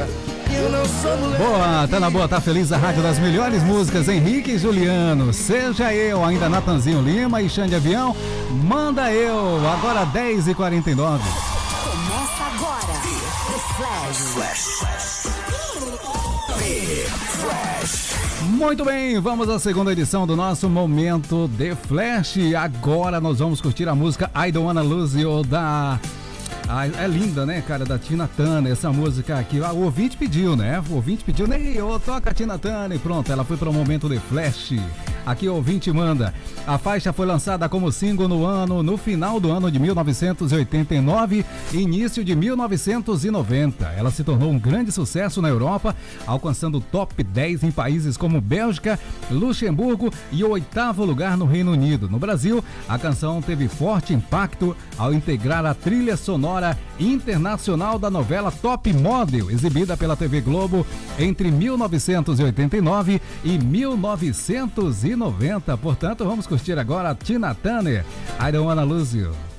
Boa, tá na boa, tá feliz a rádio das melhores músicas, Henrique e Juliano, Seja Eu, ainda Natanzinho Lima e Xande Avião, Manda Eu, agora 10h49. Começa agora, The Flash. Muito bem, vamos à segunda edição do nosso Momento The Flash. Agora nós vamos curtir a música I Don't Wanna Lose You da... é linda, né, cara, da Tina Turner, essa música aqui. O ouvinte pediu, né? O ouvinte pediu, toca a Tina Turner. Pronto, ela foi para o Momento The Flash. Aqui o ouvinte manda. A faixa foi lançada como single no final do ano de 1989 e início de 1990. Ela se tornou um grande sucesso na Europa, alcançando o top 10 em países como Bélgica, Luxemburgo e o 8º lugar no Reino Unido. No Brasil, a canção teve forte impacto ao integrar a trilha sonora internacional da novela Top Model, exibida pela TV Globo entre 1989 e 1990. Portanto, vamos curtir agora a Tina Turner, I Don't Wanna Lose You.